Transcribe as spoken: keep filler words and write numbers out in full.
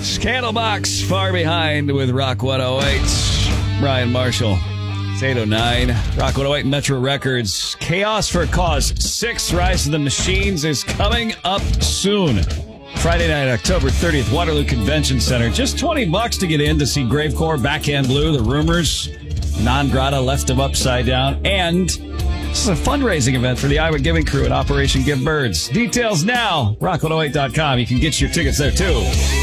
Candlebox, Far Behind with Rock one oh eight. Brian Marshall. It's eight oh nine. Rock one oh eight Metro Records. Chaos for a Cause six, Rise of the Machines is coming up soon. Friday night, October thirtieth, Waterloo Convention Center. Just twenty bucks to get in to see Gravecore, Backhand Blue, The Rumors, Non Grata, Left of Upside Down, and this is a fundraising event for the Iowa Giving Crew and Operation Give Birds. Details now, rock one oh eight dot com. You can get your tickets there, too.